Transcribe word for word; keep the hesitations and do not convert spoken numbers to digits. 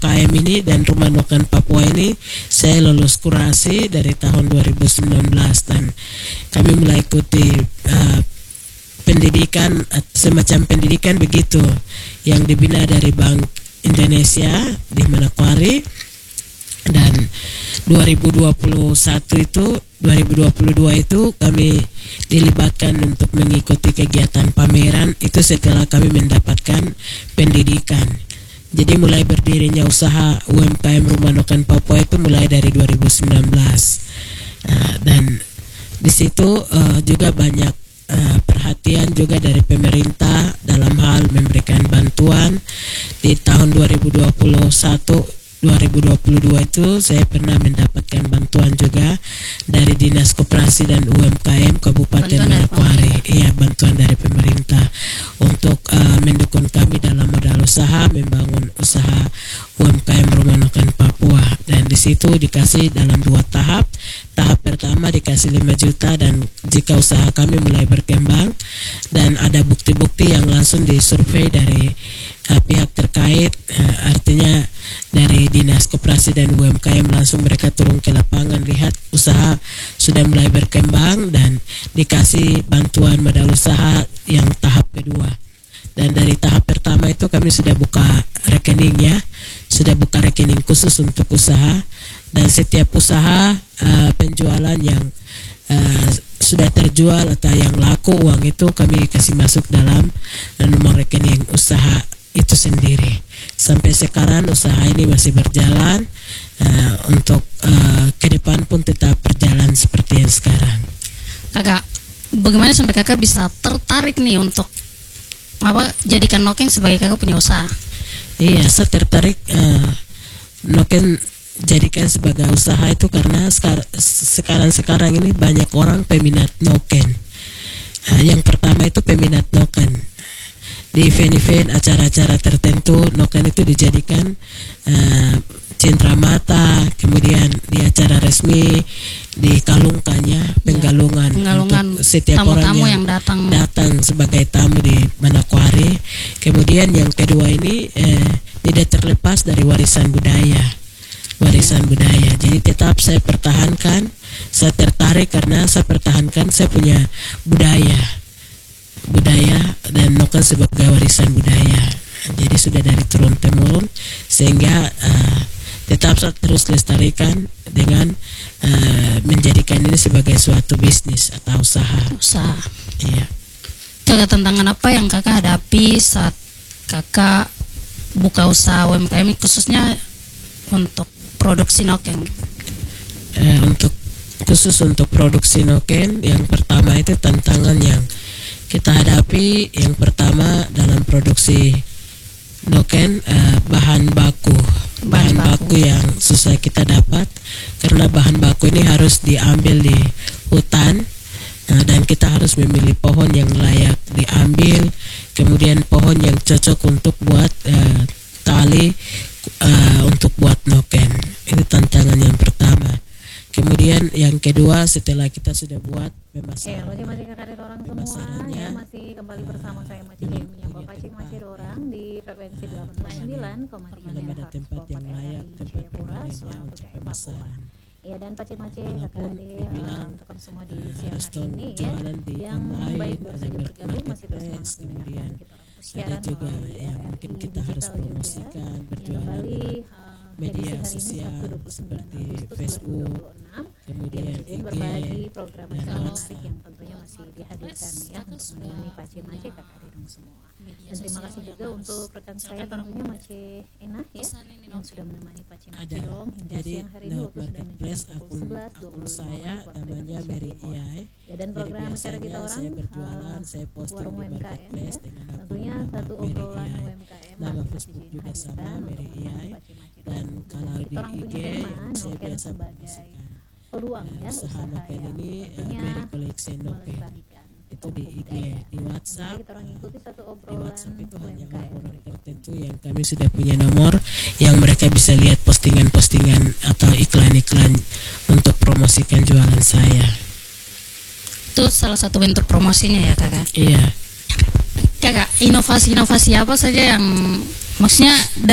K M ini dan Rumah Noken Papua ini saya lulus kurasi dari tahun dua ribu sembilan belas dan kami mulai ikuti uh, pendidikan semacam pendidikan begitu yang dibina dari Bank Indonesia di Manokwari. Dan dua ribu dua puluh satu itu dua ribu dua puluh dua itu kami dilibatkan untuk mengikuti kegiatan pameran itu setelah kami mendapatkan pendidikan. Jadi mulai berdirinya usaha U M K M Rumah Noken Papua itu mulai dari dua ribu sembilan belas. Nah, dan di situ uh, juga banyak uh, perhatian juga dari pemerintah dalam hal memberikan bantuan. Di tahun dua ribu dua puluh satu dua ribu dua puluh dua itu saya pernah mendapatkan bantuan juga dari Dinas Koperasi dan U M K M Kabupaten Manokwari. Iya, bantuan dari pemerintah untuk uh, mendukung kami dalam modal usaha membangun usaha U M K M Rumah Noken Papua. Dan di situ dikasih dalam dua tahap. Tahap pertama dikasih lima juta dan jika usaha kami mulai berkembang dan ada bukti-bukti yang langsung disurvei dari uh, pihak terkait, uh, artinya dari Dinas Koperasi dan U M K M langsung mereka turun ke lapangan lihat usaha sudah mulai berkembang dan dikasih bantuan modal usaha yang tahap kedua. Dan dari tahap pertama itu kami sudah buka rekening ya, sudah buka rekening khusus untuk usaha dan setiap usaha uh, penjualan yang uh, sudah terjual atau yang laku uang itu kami kasih masuk dalam nomor rekening usaha itu sendiri. Sampai sekarang usaha ini masih berjalan uh, untuk uh, ke depan pun tetap berjalan seperti yang sekarang. Kakak, bagaimana sampai kakak bisa tertarik nih untuk apa jadikan Noken sebagai kakak punya usaha? Iya, saya tertarik uh, Noken jadikan sebagai usaha itu karena sekar- sekarang-sekarang ini banyak orang peminat Noken. Uh, yang pertama itu peminat Noken. Di event-event acara-acara tertentu Noken itu dijadikan uh, cendramata, kemudian di acara resmi dikalungkannya penggalungan, penggalungan untuk setiap orang tamu-tamu yang, yang datang datang sebagai tamu di Manokwari. Kemudian yang kedua ini eh, tidak terlepas dari warisan budaya, warisan budaya. Jadi tetap saya pertahankan, saya tertarik karena saya pertahankan saya punya budaya. budaya dan Noken sebagai warisan budaya. Jadi sudah dari turun temurun sehingga uh, tetap terus lestarikan dengan uh, menjadikan ini sebagai suatu bisnis atau usaha. Usaha. Iya. Kakak, tantangan apa yang kakak hadapi saat kakak buka usaha U M K M khususnya untuk produksi Noken? Uh, untuk khusus untuk produksi Noken yang pertama itu tantangan yang kita hadapi yang pertama dalam produksi Noken uh, bahan baku bahan, bahan baku. baku yang susah kita dapat karena bahan baku ini harus diambil di hutan uh, dan kita harus memilih pohon yang layak diambil, kemudian pohon yang cocok untuk buat uh, tali uh, untuk buat Noken. Ini tantangan yang pertama. Kemudian yang kedua setelah kita sudah buat pemasaran, eh, masih karir orang semua ya, masih kembali bersama saya Maci Demi yang Bapak Cik Maci orang di frekuensi delapan puluh sembilan koma tiga ada tempat yang layak, tempat Jayapura, untuk pemasaran. Ya, dan Pak Cik Maci kakak adik untuk semua di siang hari ini ya, yang baik baru saja bergabung masih bersama kemudian ada juga yang mungkin kita harus promosikan berjualan kembali media sosial seperti Facebook, kemudian I G berbagi program menarik yang tentunya masih dihadirkan ya untuk menemani Pak Cik Maci kakak Ridong semua. Dan terima kasih juga untuk rekan saya tentunya Maci Enah ya yang sudah menemani Pak Cik Maci dong hingga siang hari ini waktu sudah menunjukkan pukul sebelas dua puluh saya namanya Mary Iai. Ya, dan program acara kita orang saya berjualan, uh, saya posting warung di U M K M ya. Tentunya satu obrolan U M K M. Nama Facebook juga sama Mary Iai. Dan kalau di I G saya biasa sebagai peluang ya usaha Noken ini Mary Collection Noken. Itu di I G, di WhatsApp. Kita orang ikuti satu Di obrolan WhatsApp itu U M hanya K M. orang tertentu yang kami sudah punya nomor yang mereka bisa lihat postingan-postingan atau iklan-iklan untuk promosikan jualan saya. Itu salah satu bentuk promosinya ya kakak? Iya. Kakak, inovasi-inovasi apa saja yang maksudnya